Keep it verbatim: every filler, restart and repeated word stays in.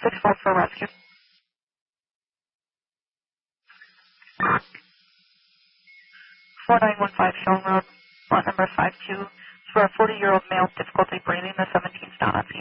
six four for rescue. four nine one five Shone Road, lot number five two. For a forty-year-old male, difficulty breathing, the seventeen's down on scene.